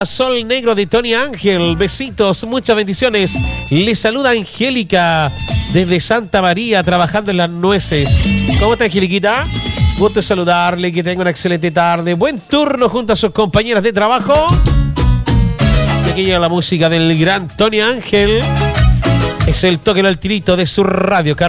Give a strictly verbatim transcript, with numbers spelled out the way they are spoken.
Sol Negro de Tony Ángel, besitos, muchas bendiciones. Les saluda Angélica desde Santa María, trabajando en las nueces. ¿Cómo está, Angeliquita? Gusto de saludarle, que tenga una excelente tarde. Buen turno junto a sus compañeras de trabajo. Y aquí llega la música del gran Tony Ángel. Es el toque al tirito de su radio.